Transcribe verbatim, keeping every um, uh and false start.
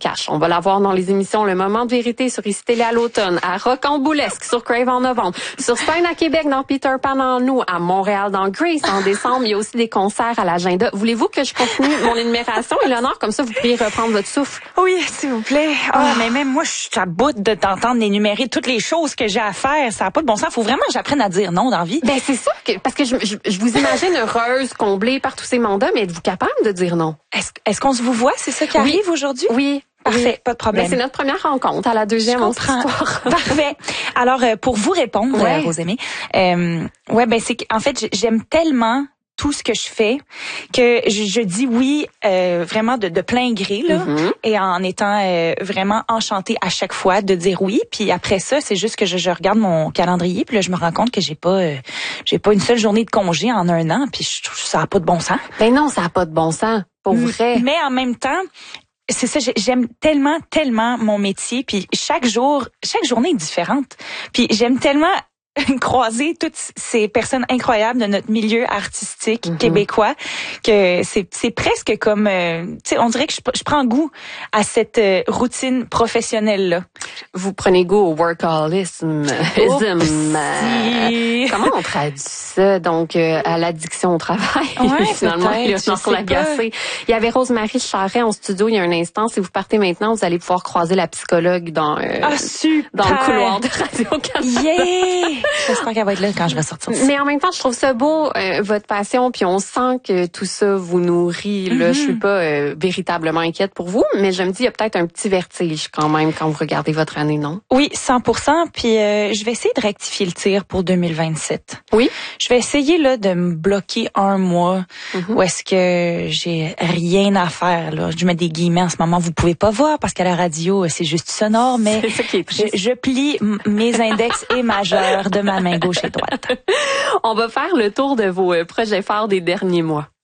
cache. On va la voir dans les émissions Le Moment de vérité sur Ici Télé à l'automne, à Rocambolesque sur Crave en novembre, sur Stein à Québec dans Peter Pan en août, à Montréal dans Grace en décembre. Il y a aussi des concerts à l'agenda. Voulez-vous que je continue mon énumération, Éléonore? Comme ça, vous pourriez reprendre votre souffle. Oui, s'il vous plaît. Ah, oh, mais même moi, je suis à bout de t'entendre énumérer toutes les choses que j'ai à faire. Ça n'a pas de bon sens. Faut vraiment que j'apprenne à dire non dans la vie. Ben, c'est ça, que, parce que je, je, je vous imagine heureuse, comblée par tous ces mandats, mais êtes-vous capable de dire non? Est-ce, est-ce qu'on se vous voit? C'est ça qui oui. arrive aujourd'hui? Oui. Parfait, oui. pas de problème. Ben, c'est notre première rencontre. À la deuxième, on se histoire. Parfait. Alors, euh, pour vous répondre, ouais. euh, Rosemée, euh, ouais, ben c'est en fait, j'aime tellement tout ce que je fais que je, je dis oui euh, vraiment de, de plein gré là, mm-hmm. et en étant euh, vraiment enchantée à chaque fois de dire oui. Puis après ça, c'est juste que je, je regarde mon calendrier, puis là je me rends compte que j'ai pas euh, j'ai pas une seule journée de congé en un an, puis je trouve ça a pas de bon sens. Ben non, ça a pas de bon sens, pour vrai. Mais en même temps, c'est ça, j'aime tellement, tellement mon métier, puis chaque jour, chaque journée est différente. Puis j'aime tellement croiser toutes ces personnes incroyables de notre milieu artistique mm-hmm. québécois que c'est c'est presque comme euh, tu sais on dirait que je, je prends goût à cette euh, routine professionnelle là. Vous prenez goût au workaholisme. Euh, comment on traduit ça donc euh, à l'addiction au travail ouais, finalement il y a l'agacé. Il y avait Rose-Marie Charret en studio il y a un instant. Si vous partez maintenant, vous allez pouvoir croiser la psychologue dans euh, ah, super. dans le couloir de Radio-Canada. Yeah! J'espère qu'elle va être là quand je vais sortir. Mais en même temps, je trouve ça beau, euh, votre passion, puis on sent que tout ça vous nourrit. Là, mm-hmm. Je suis pas euh, véritablement inquiète pour vous, mais je me dis, il y a peut-être un petit vertige quand même quand vous regardez votre année, non? Oui, cent pour cent. Puis euh, je vais essayer de rectifier le tir pour deux mille vingt-sept. Oui? Je vais essayer là de me bloquer un mois mm-hmm. où est-ce que j'ai rien à faire. Là. Je mets des guillemets en ce moment, vous pouvez pas voir parce qu'à la radio, c'est juste sonore, mais c'est ça qui est je, je plie m- mes index et majeurs de ma main gauche et droite. On va faire le tour de vos projets phares des derniers mois.